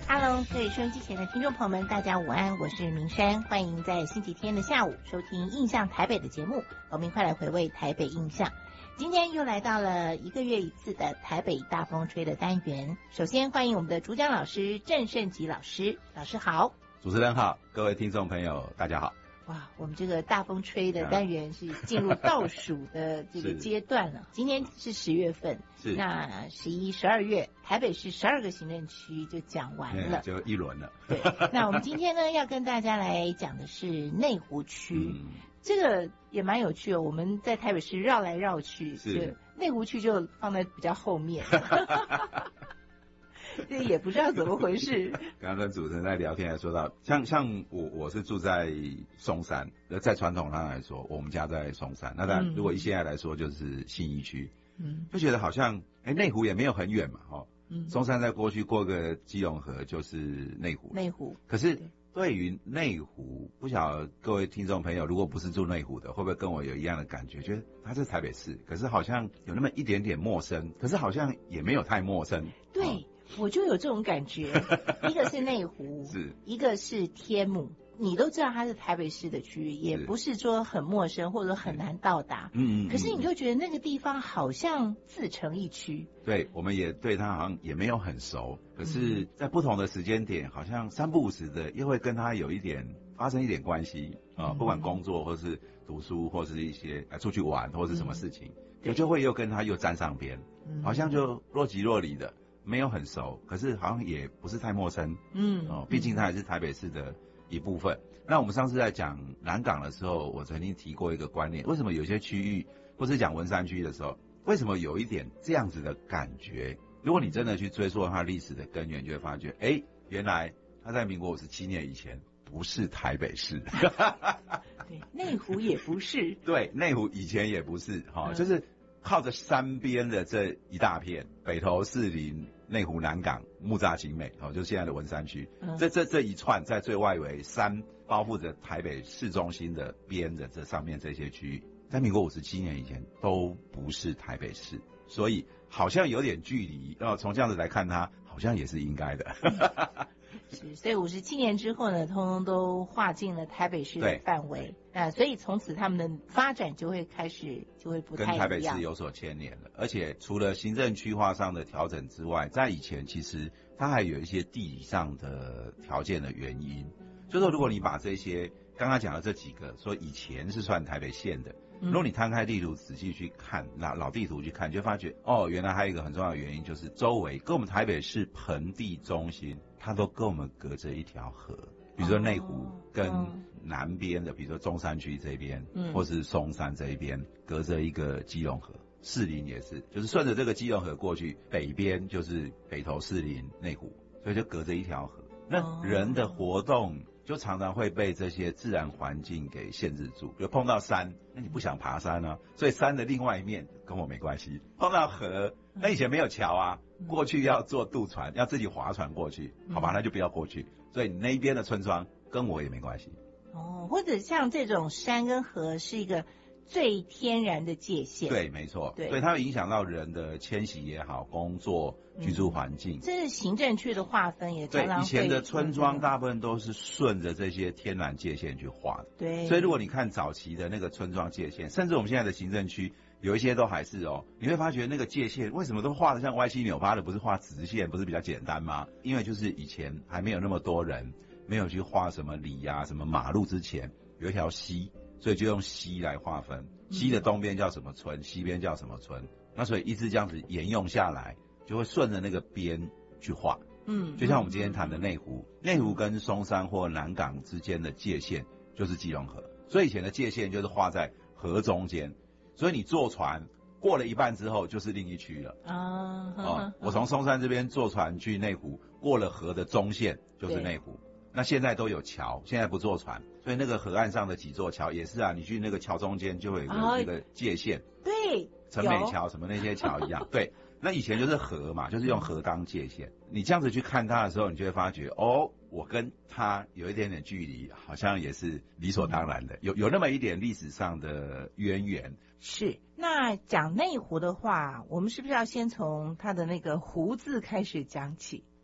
Hello， 各位收音机前的听众朋友们，大家午安，我是明山，欢迎在星期天的下午收听《印象台北》的节目，我们快来回味台北印象。今天又来到了1个月一次的台北大风吹的单元。首先欢迎我们的主讲老师郑胜吉老师，老师好。 主持人好，各位听众朋友大家好。 哇，我们这个大风吹的单元是进入倒数的这个阶段了。今天是10月份， 是那11、12月，台北市12个行政区就讲完了， 就一轮了。 对，那我们今天呢要跟大家来讲的是内湖区。这个也蛮有趣的，我们在台北市绕来绕去，是内湖区就放在比较后面。这也不知道怎么回事。 刚刚跟主持人在聊天还说到，像我是住在松山，在传统上来说，我们家在松山。那当然，如果以现在来说，就是信义区。就觉得好像内湖也没有很远嘛，松山在过去过个基隆河就是内湖。 内湖， 可是对于内湖，不晓得各位听众朋友，如果不是住内湖的，会不会跟我有一样的感觉？觉得它是台北市，可是好像有那么一点点陌生，可是好像也没有太陌生。 对。我就有这种感觉，一个是内湖， 是一个是天母，你都知道它是台北市的区域，也不是说很陌生或者很难到达。可是你就觉得那个地方好像自成一区。 对，我们也对它好像也没有很熟，可是在不同的时间点，好像三不五时的又会跟它有一点发生一点关系啊，不管工作或是读书或是一些出去玩或是什么事情，就会又跟它又沾上边，好像就若即若离的。没有很熟，可是好像也不是太陌生。毕竟它还是台北市的一部分。那我们上次在讲南港的时候，我曾经提过一个观念，为什么有些区域，或是讲文山区的时候，为什么有一点这样子的感觉？如果你真的去追溯它历史的根源，就会发觉，原来它在民国57年以前不是台北市。 对，内湖也不是。 对，内湖以前也不是，就是靠着山边的这一大片，北投、士林、内湖、南港、木栅、景美，就是现在的文山区。这一串在最外围，山包覆着台北市中心的边的这上面这些区域，在民国57年以前都不是台北市，所以好像有点距离。然后从这样子来看它，好像也是应该的。 是，所以57年之后呢，通通都划进了台北市的范围。所以从此他们的发展就会开始就会不太一样， 跟台北市有所牵连了。而且除了行政区划上的调整之外，在以前其实它还有一些地理上的条件的原因。就是说，如果你把这些刚刚讲的这几个说以前是算台北县的，如果你摊开地图仔细去看，拿老地图去看，就会发觉原来还有一个很重要的原因，就是周围跟我们台北市盆地中心，它都跟我们隔着一条河。比如说内湖跟南边的，比如说中山区这边，或是松山这一边，隔着一个基隆河。士林也是，就是顺着这个基隆河过去，北边就是北投、士林、内湖，所以就隔着一条河。那人的活动就常常会被这些自然环境给限制住，比如碰到山，那你不想爬山啊，所以山的另外一面跟我没关系。碰到河，那以前没有桥啊，过去要坐渡船，要自己划船过去，好吧，那就不要过去。所以那一边的村庄跟我也没关系。 或者像这种山跟河是一个最天然的界限。 对，没错。对，所以它会影响到人的迁徙也好，工作、居住环境。 这是行政区的划分也常常对，以前的村庄大部分都是顺着这些天然界限去画的。 对， 所以如果你看早期的那个村庄界限，甚至我们现在的行政区，有一些都还是你会发觉那个界限为什么都画得像歪七扭八的，不是画直线，不是比较简单吗？因为就是以前还没有那么多人，没有去画什么里啊、什么马路之前，有一条溪，所以就用溪来划分。溪的东边叫什么村，西边叫什么村，那所以一直这样子沿用下来，就会顺着那个边去画。就像我们今天谈的内湖，内湖跟松山或南港之间的界限就是基隆河，所以以前的界限就是画在河中间，所以你坐船过了一半之后就是另一区了。我从松山这边坐船去内湖，过了河的中线就是内湖。那现在都有桥，现在不坐船，所以那个河岸上的几座桥也是啊，你去那个桥中间就会有一个界限。 对， 陈美桥什么那些桥一样。对，那以前就是河嘛，就是用河当界限。你这样子去看它的时候，你就会发觉我跟它有一点点距离，好像也是理所当然的，有那么一点历史上的渊源。 是，那讲内湖的话，我们是不是要先从它的那个湖字开始讲起？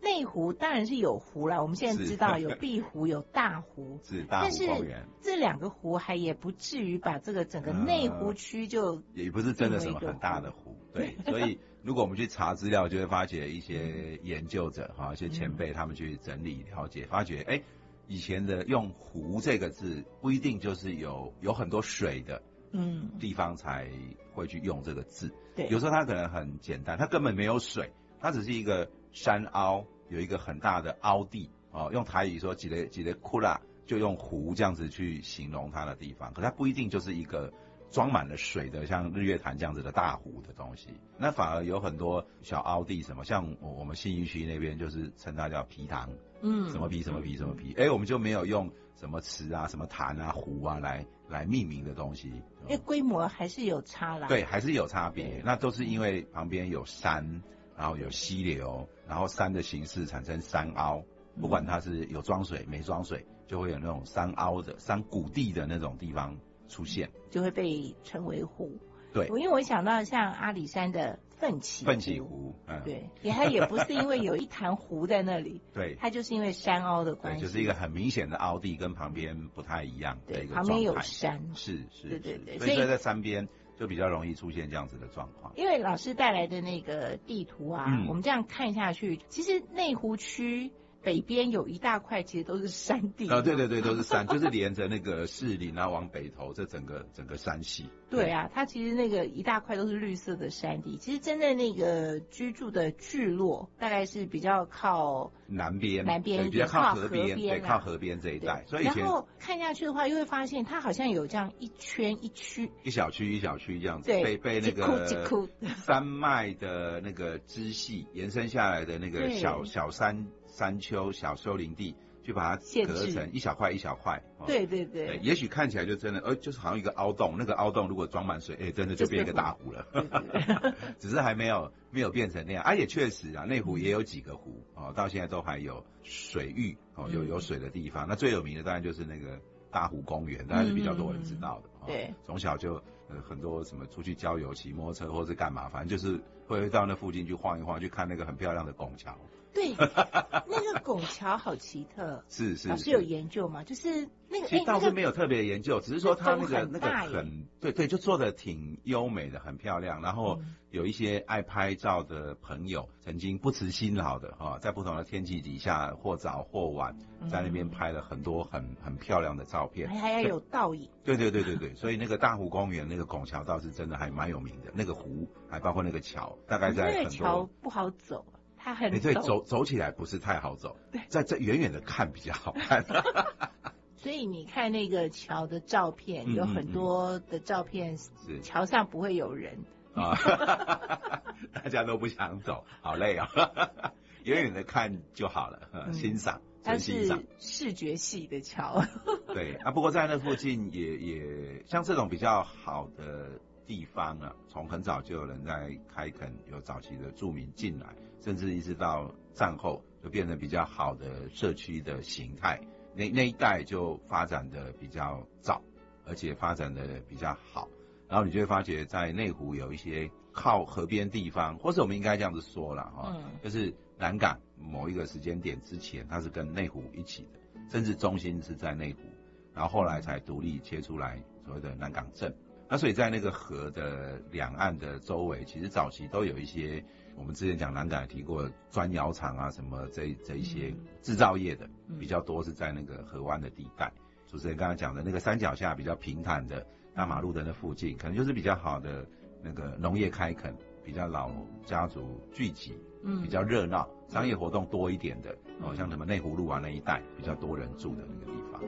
内湖当然是有湖啦，我们现在知道有碧湖有大湖， 是大湖公园， 这2个湖还也不至于把这个整个内湖区就也不是真的什么很大的湖，对，所以如果我们去查资料，就会发觉一些研究者一些前辈他们去整理了解，发觉以前的用湖这个字不一定就是有很多水的地方才会去用这个字， 对， 有时候它可能很简单，它根本没有水，它只是一个山凹，有一个很大的凹地用台语说几个窟啦，就用湖这样子去形容它的地方，可它不一定就是一个装满了水的像日月潭这样子的大湖的东西，那反而有很多小凹地，什么像我们信义区那边就是称它叫皮塘，什么皮什么皮什么皮，我们就没有用什么池啊什么潭啊湖啊来命名的东西， 因为规模还是有差啦， 对，还是有差别，那都是因为旁边有山，然后有溪流，然后山的形式产生山凹，不管它是有装水没装水，就会有那种山凹的山谷地的那种地方出现， 就会被称为湖。 对， 因为我想到像阿里山的奋起湖，对，它也不是因为有一潭湖在那里， 对， 它就是因为山凹的关系， 就是一个很明显的凹地，跟旁边不太一样的一个状态， 旁边有山， 是， 对， 所以在山边就比较容易出现这样子的状况。 因为老师带来的那个地图啊，我们这样看下去，其实内湖区北边有一大块其实都是山地对，都是山，就是连着那个士林啊往北投这整个山系。 对啊，它其实那个一大块都是绿色的山地，其实真的那个居住的聚落大概是比较靠南边比较靠河边，对，靠河边这一带。所以然后看下去的话，又会发现它好像有这样一圈一区， 一小区这样子，被那个山脉的那个支系延伸下来的那个小山丘、小丘陵地，去把它隔成一小块一小块。 对， 也许看起来就真的，就是好像一个凹洞，那个凹洞如果装满水，真的就变一个大湖了。只是还没有变成那样。也确实啊，内湖也有几个湖到现在都还有水域有水的地方。那最有名的当然就是那个大湖公园，当然是比较多人知道的。 对， 从小就很多什么出去郊游、骑摩托车或是干嘛，反正就是会到那附近去晃一晃，去看那个很漂亮的拱桥。 对，那个拱桥好奇特。 是， 老师有研究吗？就是那个， 其实倒是没有特别研究，只是说它那个很对，就做的挺优美的，很漂亮。然后有一些爱拍照的朋友，曾经不辞辛劳的在不同的天气底下，或早或晚，在那边拍了很多很漂亮的照片， 还要有倒影。 对，所以那个大湖公园那个拱桥倒是真的还蛮有名的，那个湖还包括那个桥，大概在很多那个桥不好走。它很对，走起来不是太好走，在这远远的看比较好看。 所以你看那个桥的照片，有很多的照片是桥上不会有人啊，大家都不想走，好累啊。远远的看就好了，欣赏， 它是视觉系的桥。 对不过在那附近也像这种比较好的地方啊，从很早就有人在开垦，有早期的住民进来，甚至一直到战后就变成比较好的社区的形态。那一带就发展的比较早，而且发展的比较好。然后你就会发觉在内湖有一些靠河边地方，或是我们应该这样子说啦就是南港某一个时间点之前，它是跟内湖一起的，甚至中心是在内湖，然后后来才独立切出来所谓的南港镇。那所以在那个河的两岸的周围，其实早期都有一些我们之前讲南港也提过砖窑厂啊什么这一些制造业的比较多，是在那个河湾的地带。主持人刚才讲的那个山脚下比较平坦的大马路的那附近，可能就是比较好的那个农业开垦，比较老家族聚集，比较热闹，商业活动多一点的像什么内湖路啊那一带比较多人住的那个地方。